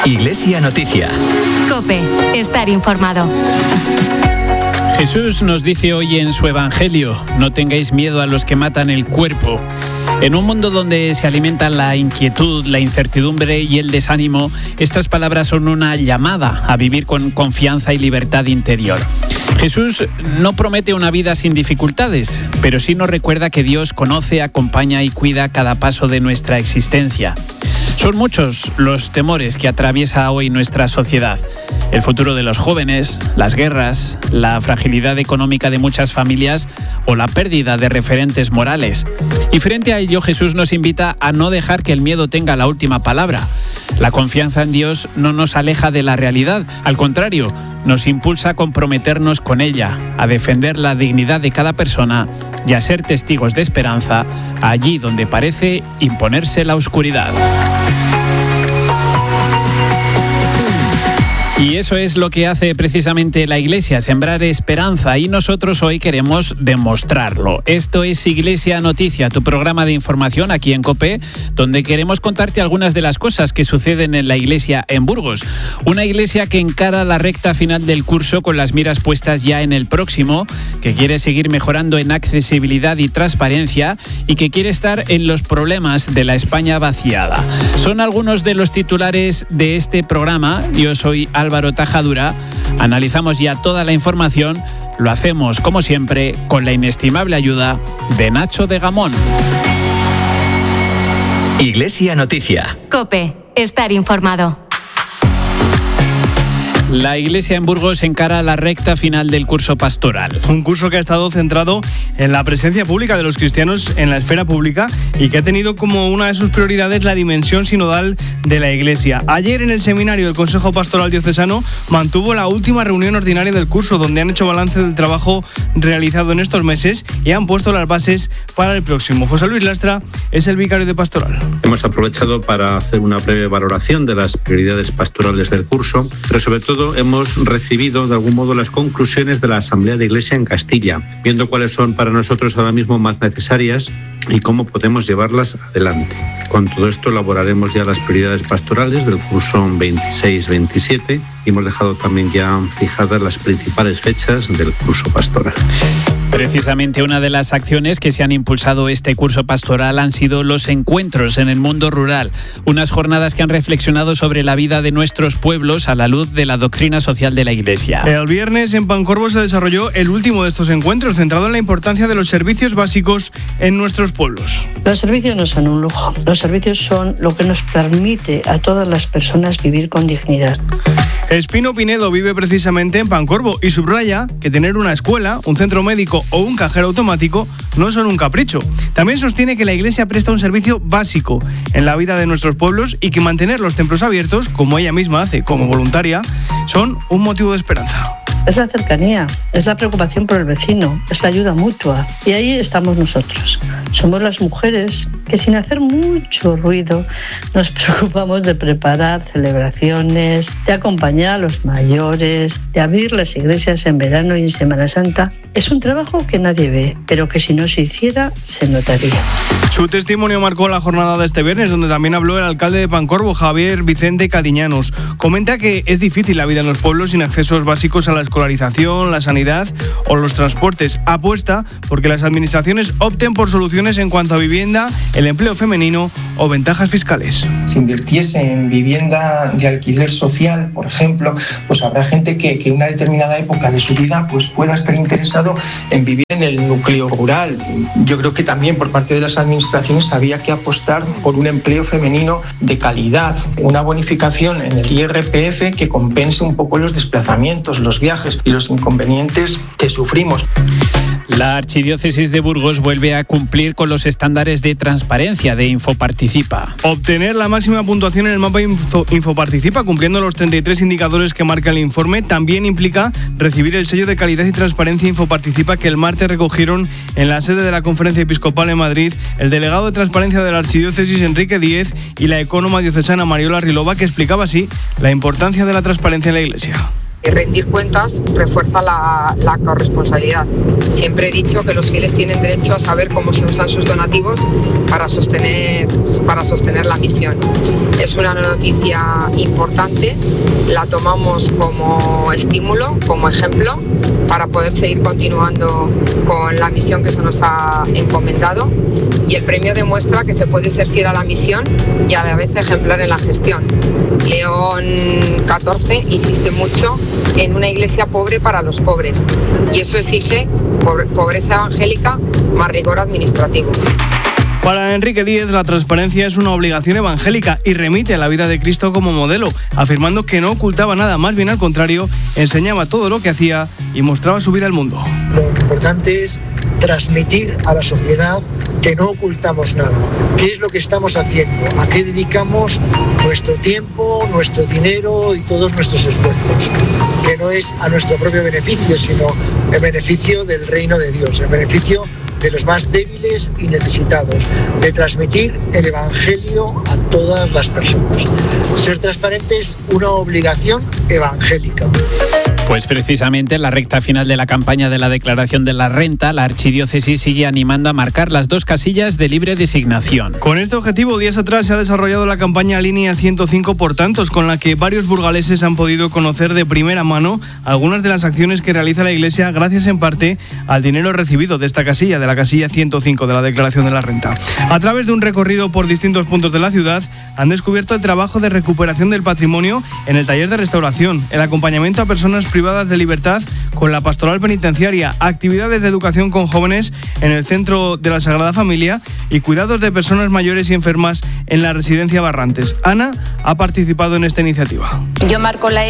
Iglesia Noticia. COPE. Estar informado. Jesús nos dice hoy en su Evangelio: no tengáis miedo a los que matan el cuerpo. En un mundo donde se alimentan la inquietud, la incertidumbre y el desánimo, estas palabras son una llamada a vivir con confianza y libertad interior. Jesús no promete una vida sin dificultades, pero sí nos recuerda que Dios conoce, acompaña y cuida cada paso de nuestra existencia. Son muchos los temores que atraviesa hoy nuestra sociedad. El futuro de los jóvenes, las guerras, la fragilidad económica de muchas familias o la pérdida de referentes morales. Y frente a ello, Jesús nos invita a no dejar que el miedo tenga la última palabra. La confianza en Dios no nos aleja de la realidad, al contrario, nos impulsa a comprometernos con ella, a defender la dignidad de cada persona y a ser testigos de esperanza allí donde parece imponerse la oscuridad. Y eso es lo que hace precisamente la Iglesia, sembrar esperanza, y nosotros hoy queremos demostrarlo. Esto es Iglesia Noticia, tu programa de información aquí en COPE, donde queremos contarte algunas de las cosas que suceden en la Iglesia en Burgos. Una Iglesia que encara la recta final del curso con las miras puestas ya en el próximo, que quiere seguir mejorando en accesibilidad y transparencia y que quiere estar en los problemas de la España vaciada. Son algunos de los titulares de este programa. Yo soy Álvaro Tajadura. Analizamos ya toda la información. Lo hacemos, como siempre, con la inestimable ayuda de Nacho de Gamón. Iglesia Noticia. COPE. Estar informado. La Iglesia en Burgos encara la recta final del curso pastoral. Un curso que ha estado centrado en la presencia pública de los cristianos en la esfera pública y que ha tenido como una de sus prioridades la dimensión sinodal de la Iglesia. Ayer en el seminario del Consejo Pastoral Diocesano mantuvo la última reunión ordinaria del curso, donde han hecho balance del trabajo realizado en estos meses y han puesto las bases para el próximo. José Luis Lastra es el vicario de Pastoral. Hemos aprovechado para hacer una breve valoración de las prioridades pastorales del curso, pero sobre todo hemos recibido de algún modo las conclusiones de la Asamblea de Iglesia en Castilla, viendo cuáles son para nosotros ahora mismo más necesarias y cómo podemos llevarlas adelante. Con todo esto elaboraremos ya las prioridades pastorales del curso 26-27 y hemos dejado también ya fijadas las principales fechas del curso pastoral. Precisamente una de las acciones que se han impulsado este curso pastoral han sido los encuentros en el mundo rural, unas jornadas que han reflexionado sobre la vida de nuestros pueblos a la luz de la doctrina social de la Iglesia. El viernes en Pancorbo se desarrolló el último de estos encuentros, centrado en la importancia de los servicios básicos en nuestros pueblos. Los servicios no son un lujo, los servicios son lo que nos permite a todas las personas vivir con dignidad. Espino Pinedo vive precisamente en Pancorbo y subraya que tener una escuela, un centro médico o un cajero automático no son un capricho. También sostiene que la Iglesia presta un servicio básico en la vida de nuestros pueblos y que mantener los templos abiertos, como ella misma hace como voluntaria, son un motivo de esperanza. Es la cercanía, es la preocupación por el vecino, es la ayuda mutua. Y ahí estamos nosotros. Somos las mujeres que sin hacer mucho ruido nos preocupamos de preparar celebraciones, de acompañar a los mayores, de abrir las iglesias en verano y en Semana Santa. Es un trabajo que nadie ve, pero que si no se hiciera, se notaría. Su testimonio marcó la jornada de este viernes, donde también habló el alcalde de Pancorbo, Javier Vicente Cadiñanos. Comenta que es difícil la vida en los pueblos sin accesos básicos a la escolarización, la sanidad o los transportes. Apuesta porque las administraciones opten por soluciones en cuanto a vivienda, el empleo femenino o ventajas fiscales. Si invirtiese en vivienda de alquiler social, por ejemplo, pues habrá gente que en una determinada época de su vida pues pueda estar interesado en vivir en el núcleo rural. Yo creo que también por parte de las administraciones había que apostar por un empleo femenino de calidad, una bonificación en el IRPF que compense un poco los desplazamientos, los viajes y los inconvenientes que sufrimos. La Archidiócesis de Burgos vuelve a cumplir con los estándares de transparencia de Infoparticipa. Obtener la máxima puntuación en el mapa Infoparticipa, cumpliendo los 33 indicadores que marca el informe, también implica recibir el sello de calidad y transparencia Infoparticipa que el martes recogieron en la sede de la Conferencia Episcopal en Madrid el delegado de Transparencia de la Archidiócesis, Enrique Díez, y la ecónoma diocesana Mariola Rilova, que explicaba así la importancia de la transparencia en la Iglesia. Rendir cuentas refuerza la corresponsabilidad. Siempre he dicho que los fieles tienen derecho a saber cómo se usan sus donativos para sostener la misión. Es una noticia importante, la tomamos como estímulo, como ejemplo, para poder seguir continuando con la misión que se nos ha encomendado, y el premio demuestra que se puede ser fiel a la misión y a la vez ejemplar en la gestión. León XIV insiste mucho en una iglesia pobre para los pobres, y eso exige pobreza evangélica más rigor administrativo. Para Enrique X, la transparencia es una obligación evangélica y remite a la vida de Cristo como modelo, afirmando que no ocultaba nada, más bien al contrario, enseñaba todo lo que hacía y mostraba su vida al mundo. Lo importante es transmitir a la sociedad que no ocultamos nada. ¿Qué es lo que estamos haciendo? ¿A qué dedicamos nuestro tiempo, nuestro dinero y todos nuestros esfuerzos? Que no es a nuestro propio beneficio, sino el beneficio del reino de Dios, el beneficio de los más débiles y necesitados, de transmitir el Evangelio a todas las personas. Ser transparente es una obligación evangélica. Pues precisamente en la recta final de la campaña de la declaración de la renta, la archidiócesis sigue animando a marcar las 2 casillas de libre designación. Con este objetivo, días atrás se ha desarrollado la campaña Línea 105 por tantos, con la que varios burgaleses han podido conocer de primera mano algunas de las acciones que realiza la Iglesia, gracias en parte al dinero recibido de esta casilla, de la casilla 105 de la declaración de la renta. A través de un recorrido por distintos puntos de la ciudad, han descubierto el trabajo de recuperación del patrimonio en el taller de restauración, el acompañamiento a personas privadas de libertad con la pastoral penitenciaria, actividades de educación con jóvenes en el Centro de la Sagrada Familia y cuidados de personas mayores y enfermas en la Residencia Barrantes. Ana ha participado en esta iniciativa. Yo marco la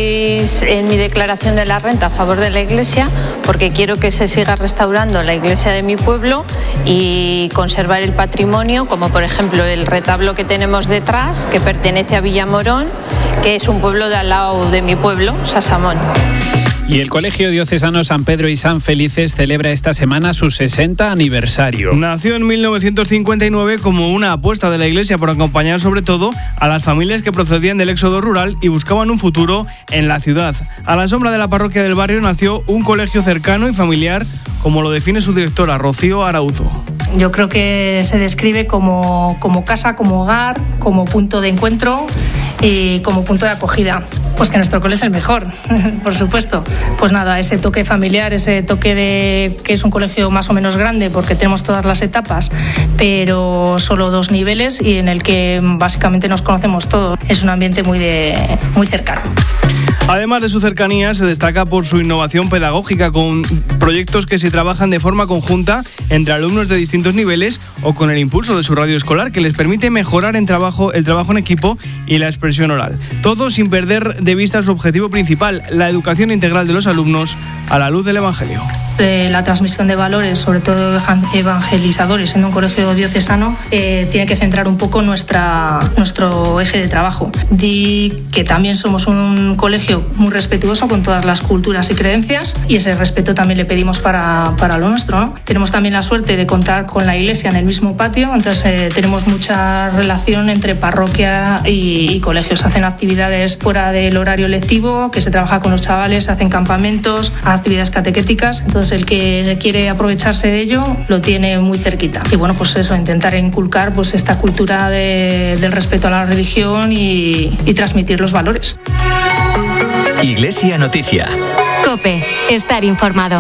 X en mi declaración de la renta a favor de la Iglesia porque quiero que se siga restaurando la iglesia de mi pueblo y conservar el patrimonio, como por ejemplo el retablo que tenemos detrás, que pertenece a Villamorón, que es un pueblo de al lado de mi pueblo, Sasamón. Y el Colegio Diocesano San Pedro y San Felices celebra esta semana su 60 aniversario. Nació en 1959 como una apuesta de la Iglesia por acompañar sobre todo a las familias que procedían del éxodo rural y buscaban un futuro en la ciudad. A la sombra de la parroquia del barrio nació un colegio cercano y familiar, como lo define su directora, Rocío Arauzo. Yo creo que se describe como casa, como hogar, como punto de encuentro y como punto de acogida. Pues que nuestro cole es el mejor, por supuesto. Pues nada, ese toque familiar, ese toque de que es un colegio más o menos grande porque tenemos todas las etapas, pero solo 2 niveles y en el que básicamente nos conocemos todos. Es un ambiente muy cercano. Además de su cercanía, se destaca por su innovación pedagógica con proyectos que se trabajan de forma conjunta entre alumnos de distintos niveles o con el impulso de su radio escolar que les permite mejorar el trabajo en equipo y la expresión oral. Todo sin perder de vista su objetivo principal, la educación integral de los alumnos a la luz del Evangelio. La transmisión de valores, sobre todo evangelizadores, siendo un colegio diocesano, tiene que centrar un poco nuestro eje de trabajo. Di que también somos un colegio muy respetuoso con todas las culturas y creencias y ese respeto también le pedimos para lo nuestro, ¿no? Tenemos también la suerte de contar con la iglesia en el mismo patio, entonces tenemos mucha relación entre parroquia y colegios. Hacen actividades fuera del horario lectivo, que se trabaja con los chavales, hacen campamentos, actividades catequéticas, entonces el que quiere aprovecharse de ello lo tiene muy cerquita. Y bueno, pues eso, intentar inculcar pues esta cultura del respeto a la religión y transmitir los valores. Iglesia Noticia. COPE. Estar informado.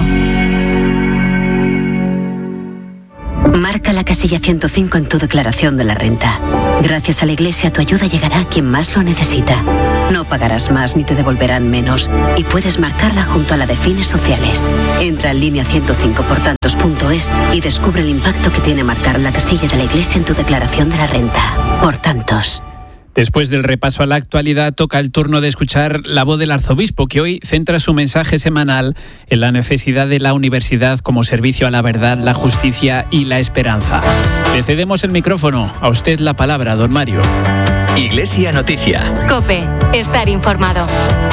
Marca la casilla 105 en tu declaración de la renta. Gracias a la Iglesia, tu ayuda llegará a quien más lo necesita. No pagarás más ni te devolverán menos. Y puedes marcarla junto a la de fines sociales. Entra en línea 105portantos.es y descubre el impacto que tiene marcar la casilla de la Iglesia en tu declaración de la renta. Por tantos. Después del repaso a la actualidad, toca el turno de escuchar la voz del arzobispo, que hoy centra su mensaje semanal en la necesidad de la universidad como servicio a la verdad, la justicia y la esperanza. Le cedemos el micrófono. A usted la palabra, don Mario. Iglesia Noticia. COPE. Estar informado.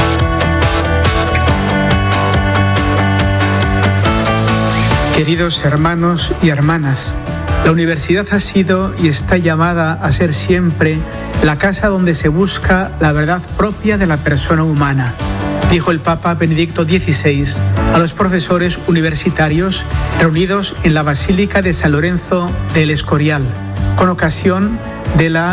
Queridos hermanos y hermanas, la universidad ha sido y está llamada a ser siempre la casa donde se busca la verdad propia de la persona humana. dijo el Papa Benedicto XVI a los profesores universitarios reunidos en la Basílica de San Lorenzo del Escorial, con ocasión de la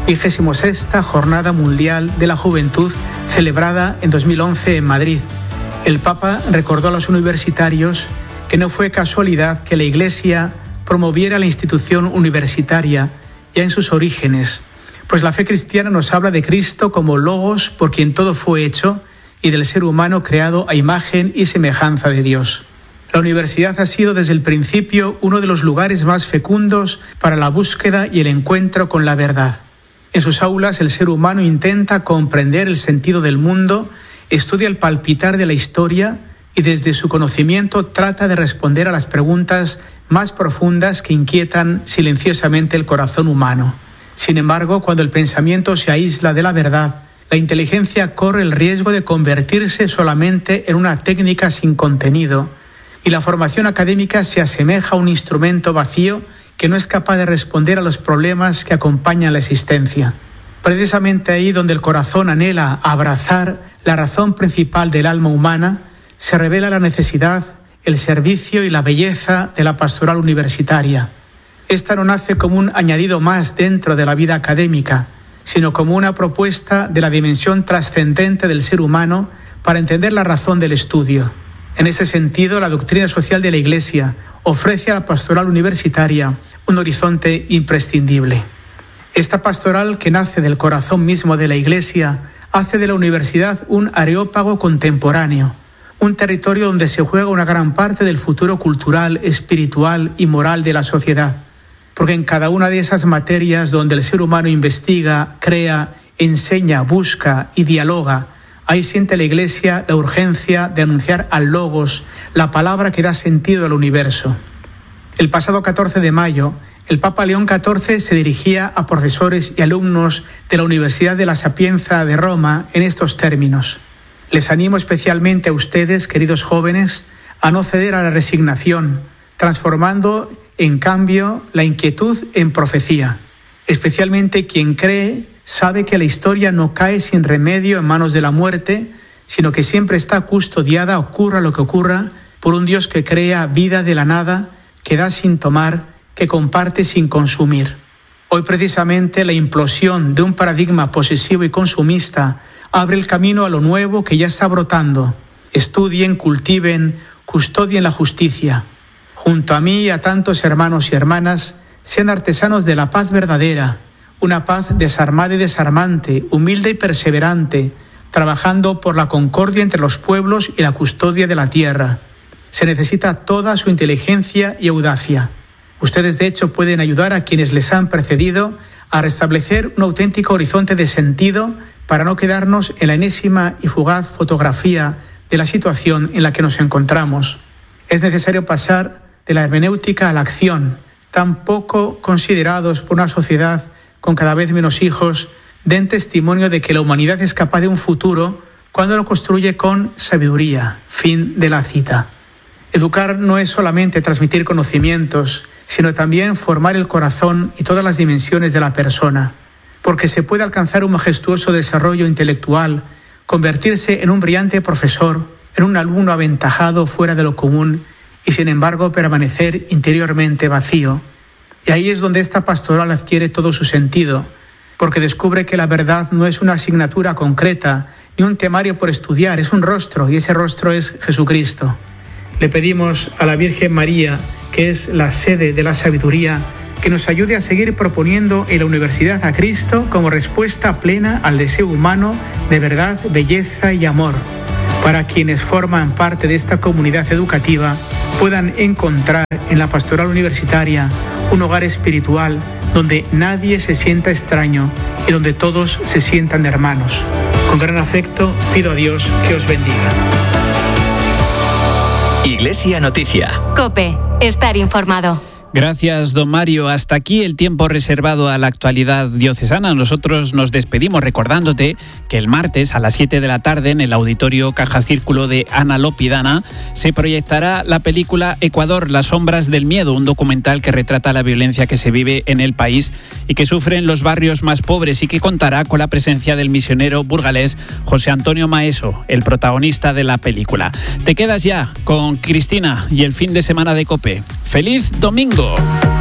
26ª Jornada Mundial de la Juventud celebrada en 2011 en Madrid. El Papa recordó a los universitarios que no fue casualidad que la Iglesia promoviera la institución universitaria ya en sus orígenes, pues la fe cristiana nos habla de Cristo como Logos, por quien todo fue hecho, y del ser humano creado a imagen y semejanza de Dios. La universidad ha sido desde el principio uno de los lugares más fecundos para la búsqueda y el encuentro con la verdad. En sus aulas el ser humano intenta comprender el sentido del mundo, estudia el palpitar de la historia y desde su conocimiento trata de responder a las preguntas más profundas que inquietan silenciosamente el corazón humano. Sin embargo, cuando el pensamiento se aísla de la verdad, la inteligencia corre el riesgo de convertirse solamente en una técnica sin contenido, y la formación académica se asemeja a un instrumento vacío que no es capaz de responder a los problemas que acompañan la existencia. Precisamente ahí donde el corazón anhela abrazar la razón principal del alma humana, se revela la necesidad, el servicio y la belleza de la pastoral universitaria. Esta no nace como un añadido más dentro de la vida académica, sino como una propuesta de la dimensión trascendente del ser humano para entender la razón del estudio. En este sentido, la doctrina social de la Iglesia ofrece a la pastoral universitaria un horizonte imprescindible. Esta pastoral, que nace del corazón mismo de la Iglesia, hace de la universidad un areópago contemporáneo, un territorio donde se juega una gran parte del futuro cultural, espiritual y moral de la sociedad. Porque en cada una de esas materias donde el ser humano investiga, crea, enseña, busca y dialoga, ahí siente la Iglesia la urgencia de anunciar al Logos, la palabra que da sentido al universo. El pasado 14 de mayo, el Papa León XIV se dirigía a profesores y alumnos de la Universidad de la Sapienza de Roma en estos términos. Les animo especialmente a ustedes, queridos jóvenes, a no ceder a la resignación, transformando en cambio la inquietud en profecía. Especialmente quien cree sabe que la historia no cae sin remedio en manos de la muerte, sino que siempre está custodiada, ocurra lo que ocurra, por un Dios que crea vida de la nada, que da sin tomar, que comparte sin consumir. Hoy precisamente la implosión de un paradigma posesivo y consumista abre el camino a lo nuevo que ya está brotando. Estudien, cultiven, custodien la justicia. Junto a mí y a tantos hermanos y hermanas, sean artesanos de la paz verdadera, una paz desarmada y desarmante, humilde y perseverante, trabajando por la concordia entre los pueblos y la custodia de la tierra. Se necesita toda su inteligencia y audacia. Ustedes, de hecho, pueden ayudar a quienes les han precedido a restablecer un auténtico horizonte de sentido para no quedarnos en la enésima y fugaz fotografía de la situación en la que nos encontramos. Es necesario pasar de la hermenéutica a la acción. Tan poco considerados por una sociedad con cada vez menos hijos, den testimonio de que la humanidad es capaz de un futuro cuando lo construye con sabiduría. Fin de la cita. Educar no es solamente transmitir conocimientos, sino también formar el corazón y todas las dimensiones de la persona, porque se puede alcanzar un majestuoso desarrollo intelectual, convertirse en un brillante profesor, en un alumno aventajado fuera de lo común y sin embargo permanecer interiormente vacío. Y ahí es donde esta pastoral adquiere todo su sentido, porque descubre que la verdad no es una asignatura concreta ni un temario por estudiar, es un rostro, y ese rostro es Jesucristo. Le pedimos a la Virgen María, que es la sede de la sabiduría, que nos ayude a seguir proponiendo en la universidad a Cristo como respuesta plena al deseo humano de verdad, belleza y amor, para quienes forman parte de esta comunidad educativa puedan encontrar en la pastoral universitaria un hogar espiritual donde nadie se sienta extraño y donde todos se sientan hermanos. Con gran afecto pido a Dios que os bendiga. Iglesia Noticia. COPE. Estar informado. Gracias, don Mario. Hasta aquí el tiempo reservado a la actualidad diocesana. Nosotros nos despedimos recordándote que el martes a las 7 de la tarde en el Auditorio Caja Círculo de Ana Lopidana se proyectará la película Ecuador, las sombras del miedo, un documental que retrata la violencia que se vive en el país y que sufren los barrios más pobres, y que contará con la presencia del misionero burgalés José Antonio Maeso, el protagonista de la película. Te quedas ya con Cristina y el fin de semana de COPE. ¡Feliz domingo!